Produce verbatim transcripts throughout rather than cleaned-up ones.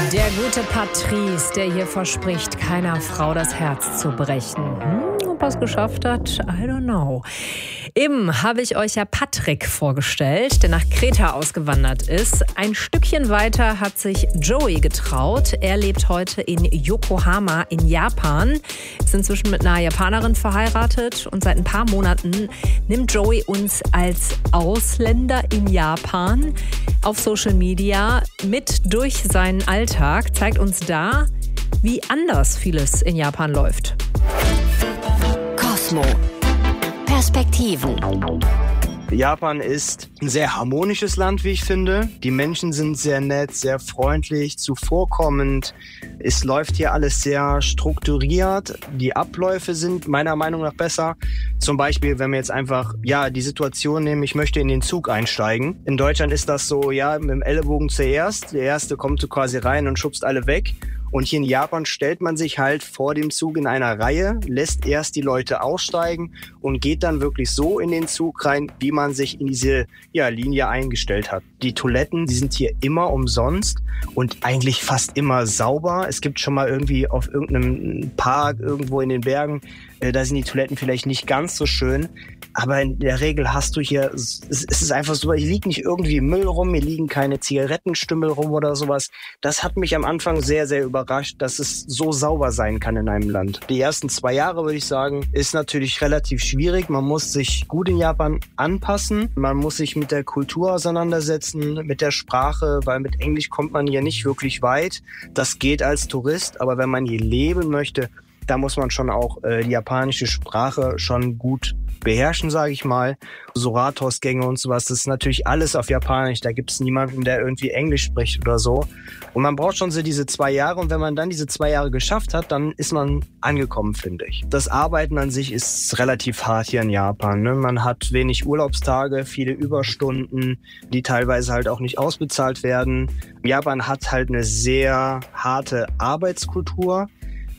Der gute Patrice, der hier verspricht, keiner Frau das Herz zu brechen. Hm, ob er es geschafft hat, I don't know. Eben habe ich euch ja Patrick vorgestellt, der nach Kreta ausgewandert ist. Ein Stückchen weiter hat sich Joey getraut. Er lebt heute in Yokohama in Japan, ist inzwischen mit einer Japanerin verheiratet und seit ein paar Monaten nimmt Joey uns als Ausländer in Japan auf Social Media mit durch seinen Alltag, zeigt uns da, wie anders vieles in Japan läuft. Cosmo. Perspektiven. Japan ist ein sehr harmonisches Land, wie ich finde. Die Menschen sind sehr nett, sehr freundlich, zuvorkommend. Es läuft hier alles sehr strukturiert. Die Abläufe sind meiner Meinung nach besser. Zum Beispiel, wenn wir jetzt einfach ja die Situation nehmen, ich möchte in den Zug einsteigen. In Deutschland ist das so, ja, mit dem Ellenbogen zuerst. Der Erste kommt so quasi rein und schubst alle weg. Und hier in Japan stellt man sich halt vor dem Zug in einer Reihe, lässt erst die Leute aussteigen und geht dann wirklich so in den Zug rein, wie man sich in diese ja, Linie eingestellt hat. Die Toiletten, die sind hier immer umsonst und eigentlich fast immer sauber. Es gibt schon mal irgendwie auf irgendeinem Park irgendwo in den Bergen, äh, da sind die Toiletten vielleicht nicht ganz so schön. Aber in der Regel hast du hier, es ist einfach so, hier liegt nicht irgendwie Müll rum, hier liegen keine Zigarettenstümmel rum oder sowas. Das hat mich am Anfang sehr, sehr überrascht, dass es so sauber sein kann in einem Land. Die ersten zwei Jahre, würde ich sagen, ist natürlich relativ schwierig. Man muss sich gut in Japan anpassen. Man muss sich mit der Kultur auseinandersetzen, mit der Sprache, weil mit Englisch kommt man hier nicht wirklich weit. Das geht als Tourist, aber wenn man hier leben möchte, da muss man schon auch äh, die japanische Sprache schon gut beherrschen, sage ich mal. So Rathausgänge und sowas, das ist natürlich alles auf Japanisch. Da gibt es niemanden, der irgendwie Englisch spricht oder so. Und man braucht schon so diese zwei Jahre. Und wenn man dann diese zwei Jahre geschafft hat, dann ist man angekommen, finde ich. Das Arbeiten an sich ist relativ hart hier in Japan. Ne? Man hat wenig Urlaubstage, viele Überstunden, die teilweise halt auch nicht ausbezahlt werden. Japan hat halt eine sehr harte Arbeitskultur.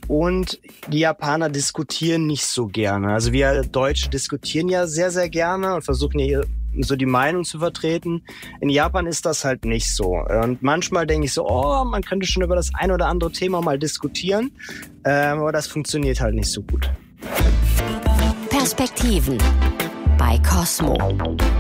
Und die Japaner diskutieren nicht so gerne. Also wir Deutsche diskutieren ja sehr, sehr gerne und versuchen ja so die Meinung zu vertreten. In Japan ist das halt nicht so. Und manchmal denke ich so, oh, man könnte schon über das ein oder andere Thema mal diskutieren. Ähm, aber das funktioniert halt nicht so gut. Perspektiven bei Cosmo.